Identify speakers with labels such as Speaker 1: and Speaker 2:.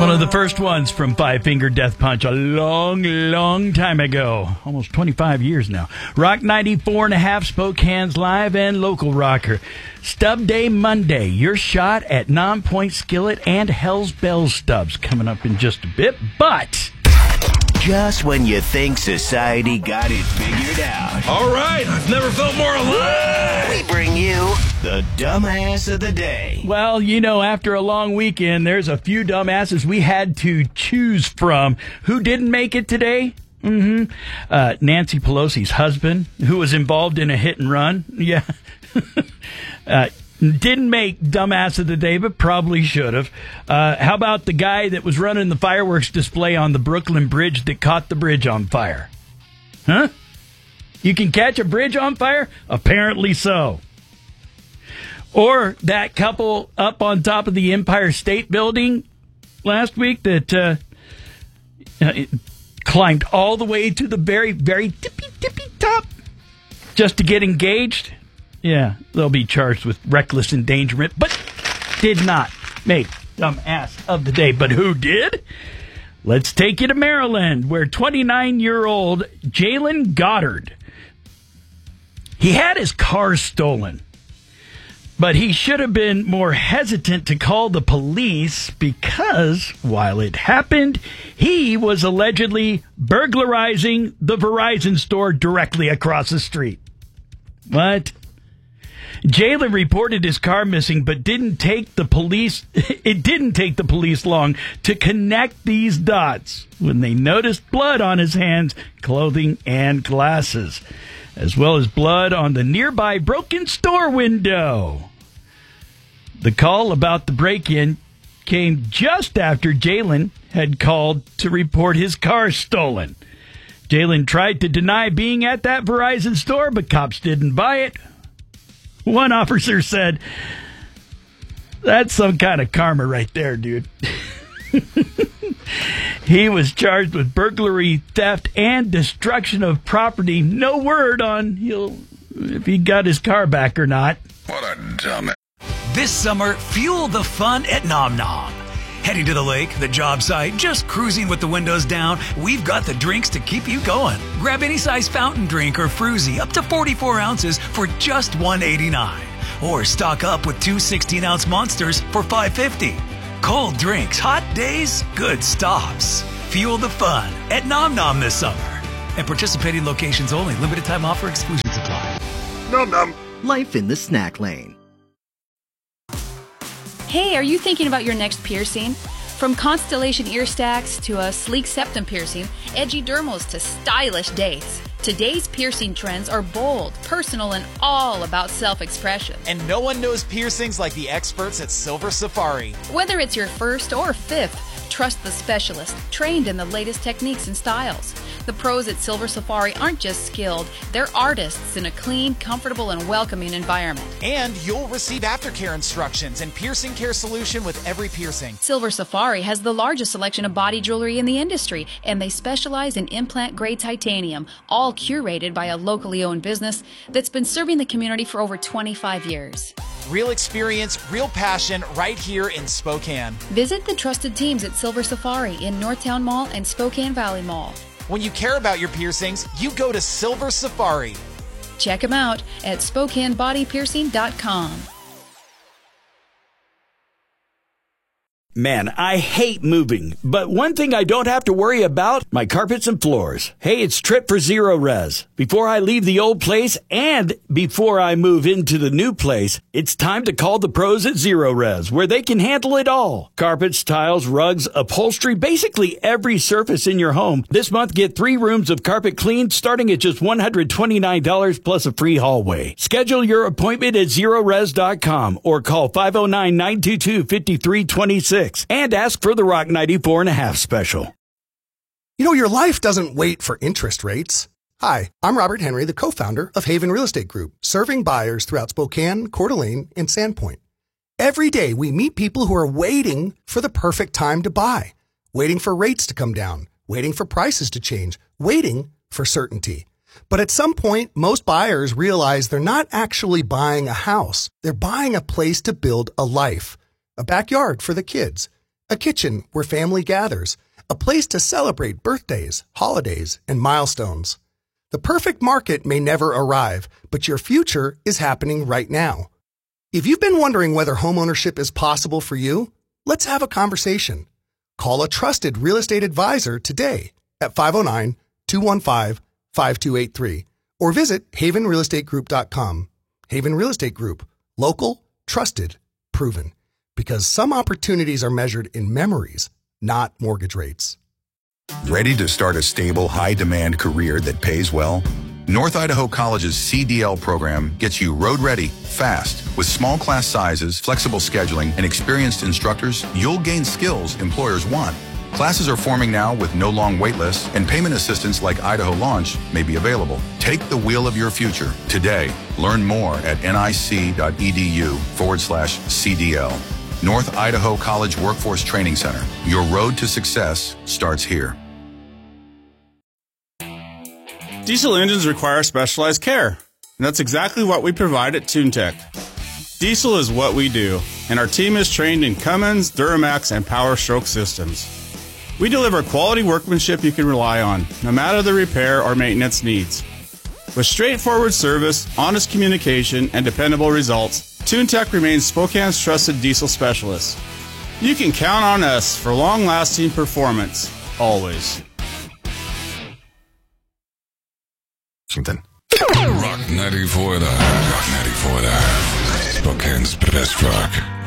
Speaker 1: One of the first ones from Five Finger Death Punch a long, long time ago. Almost 25 years now. Rock 94.5, Spokane's live and local rocker. Stub Day Monday. Your shot at Non-Point Skillet and Hell's Bells stubs coming up in just a bit. But
Speaker 2: just when you think society got it figured out.
Speaker 3: All right, I've never felt more alive.
Speaker 2: We bring you the dumbass of the day.
Speaker 1: well, you know, after a long weekend, there's a few dumbasses we had to choose from. Who didn't make it today? Nancy Pelosi's husband, who was involved in a hit and run. Yeah. Didn't make dumbass of the day, but probably should have. How about the guy that was running the fireworks display on the Brooklyn Bridge that caught the bridge on fire? Huh? You can catch a bridge on fire? Apparently so. Or that couple up on top of the Empire State Building last week that climbed all the way to the very, very tippy top just to get engaged. Yeah, they'll be charged with reckless endangerment, but did not make dumbass of the day. But who did? Let's take you to Maryland, where 29-year-old Jalen Goddard, he had his car stolen. But he should have been more hesitant to call the police because, while it happened, he was allegedly burglarizing the Verizon store directly across the street. What? Jalen reported his car missing, but didn't take the police. It didn't take the police long to connect these dots when they noticed blood on his hands, clothing, and glasses, as well as blood on the nearby broken store window. The call about the break-in came just after Jalen had called to report his car stolen. Jalen tried to deny being at that Verizon store, but cops didn't buy it. One officer said, "That's some kind of karma right there, dude." He was charged with burglary, theft, and destruction of property. No word on if he got his car back or not.
Speaker 3: What a dumbass.
Speaker 4: This summer, fuel the fun at Nom Nom. Heading to the lake, the job site, just cruising with the windows down, we've got the drinks to keep you going. Grab any size fountain drink or fruzy up to 44 ounces for just $1.89. Or stock up with two 16-ounce monsters for $5.50. Cold drinks, hot days, good stops. Fuel the fun at Nom Nom this summer. And participating locations only. Limited time offer, exclusions apply.
Speaker 3: Nom nom.
Speaker 2: Life in the snack lane.
Speaker 5: Hey, are you thinking about your next piercing? From Constellation ear stacks to a sleek septum piercing, edgy dermals to stylish dates, today's piercing trends are bold, personal, and all about self-expression.
Speaker 6: And no one knows piercings like the experts at Silver Safari.
Speaker 5: Whether it's your first or fifth, trust the specialist, trained in the latest techniques and styles. The pros at Silver Safari aren't just skilled, they're artists in a clean, comfortable, and welcoming environment.
Speaker 6: And you'll receive aftercare instructions and piercing care solution with every piercing.
Speaker 5: Silver Safari has the largest selection of body jewelry in the industry, and they specialize in implant-grade titanium, all curated by a locally owned business that's been serving the community for over 25 years.
Speaker 6: Real experience, real passion, right here in Spokane.
Speaker 5: Visit the trusted teams at Silver Safari in Northtown Mall and Spokane Valley Mall.
Speaker 6: When you care about your piercings, you go to Silver Safari.
Speaker 5: Check them out at SpokaneBodyPiercing.com.
Speaker 1: Man, I hate moving, but one thing I don't have to worry about, my carpets and floors. Hey, it's Trip for Zero Res. Before I leave the old place and before I move into the new place, it's time to call the pros at Zero Res, where they can handle it all. Carpets, tiles, rugs, upholstery, basically every surface in your home. This month, get 3 rooms of carpet cleaned starting at just $129 plus a free hallway. Schedule your appointment at ZeroRes.com or call 509-922-5326. And ask for the Rock 94.5 special.
Speaker 7: You know, your life doesn't wait for interest rates. Hi, I'm Robert Henry, the co-founder of Haven Real Estate Group, serving buyers throughout Spokane, Coeur d'Alene, and Sandpoint. Every day, we meet people who are waiting for the perfect time to buy, waiting for rates to come down, waiting for prices to change, waiting for certainty. But at some point, most buyers realize they're not actually buying a house. They're buying a place to build a life. A backyard for the kids, a kitchen where family gathers, a place to celebrate birthdays, holidays, and milestones. The perfect market may never arrive, but your future is happening right now. If you've been wondering whether homeownership is possible for you, let's have a conversation. Call a trusted real estate advisor today at 509-215-5283 or visit havenrealestategroup.com. Haven Real Estate Group. Local, trusted, proven. Because some opportunities are measured in memories, not mortgage rates.
Speaker 3: Ready to start a stable, high-demand career that pays well? North Idaho College's CDL program gets you road ready, fast. With small class sizes, flexible scheduling, and experienced instructors, you'll gain skills employers want. Classes are forming now with no long wait lists, and payment assistance like Idaho Launch may be available. Take the wheel of your future today. Learn more at nic.edu/CDL. North Idaho College Workforce Training Center. Your road to success starts here.
Speaker 8: Diesel engines require specialized care, and that's exactly what we provide at TuneTech. Diesel is what we do, and our team is trained in Cummins, Duramax, and Power Stroke systems. We deliver quality workmanship you can rely on, no matter the repair or maintenance needs. With straightforward service, honest communication, and dependable results, TuneTech remains Spokane's trusted diesel specialist. You can count on us for long-lasting performance, always.
Speaker 3: Something.
Speaker 9: Rock 94 the Rock 94 the Spokane's best rock.